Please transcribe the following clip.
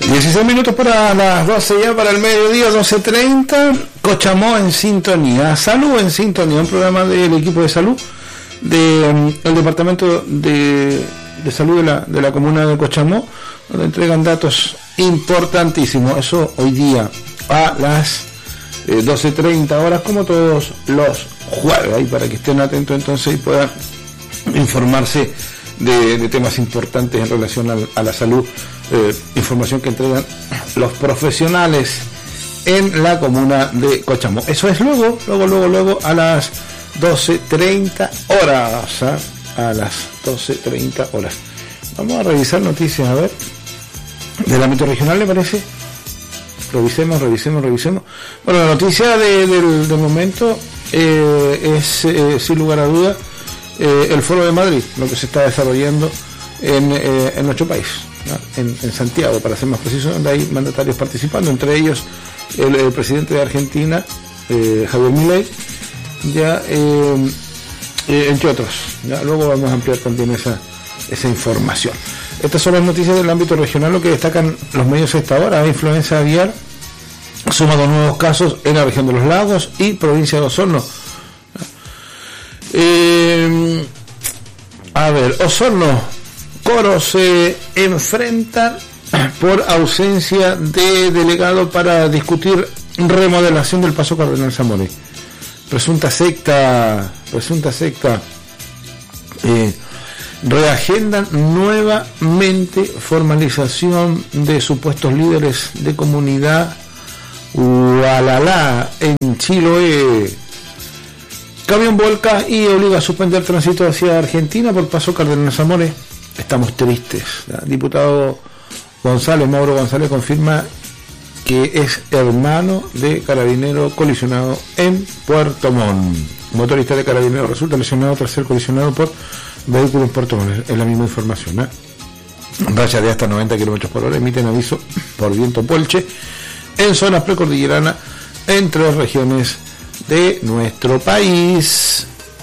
16 minutos para las 12 ya, para el mediodía, 12:30. Cochamó en sintonía. Salud en sintonía, un programa del equipo de salud del Departamento de Salud de la comuna de Cochamó, donde entregan datos importantísimos. Eso hoy día a las 12:30 horas, como todos los jueves, ahí para que estén atentos entonces y puedan informarse de temas importantes en relación a la salud, información que entregan los profesionales en la comuna de Cochamó. Eso es luego a las 12:30 horas, a las 12:30 horas. Vamos a revisar noticias, a ver, del ámbito regional, ¿le parece? Revisemos. Bueno, la noticia del momento es, sin lugar a duda, el Foro de Madrid, lo que se está desarrollando en nuestro país, ¿no? En Santiago, para ser más preciso, donde hay mandatarios participando, entre ellos el presidente de Argentina, Javier Milei, ya entre otros. ¿Ya? Luego vamos a ampliar también esa información. Estas son las noticias del ámbito regional, lo que destacan los medios a esta hora. Influenza aviar suma 2 nuevos casos en la región de los Lagos y provincia de Osorno. Osorno, Coro se enfrentan por ausencia de delegado para discutir remodelación del Paso Cardenal Zamora. Presunta secta, reagendan nuevamente formalización de supuestos líderes de comunidad Hualalá en Chiloé. Camión volca y obliga a suspender tránsito hacia Argentina por Paso Cardenal Zamora. Estamos tristes. Diputado Mauro González confirma que es hermano de carabinero colisionado en Puerto Montt. Motorista de carabinero resulta lesionado tras ser colisionado por vehículo en Puerto Montt. Es la misma información. Rachas de hasta 90 km/h emiten aviso por viento Puelche en zonas precordilleranas en 3 regiones de nuestro país.